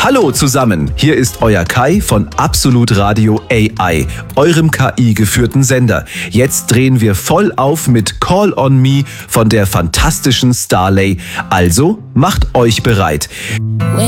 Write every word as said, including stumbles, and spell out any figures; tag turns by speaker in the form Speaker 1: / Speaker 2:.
Speaker 1: Hallo zusammen, hier ist euer Kai von Absolut Radio A I, eurem K I-geführten Sender. Jetzt drehen wir voll auf mit Call on Me von der fantastischen Starlay. Also macht euch bereit.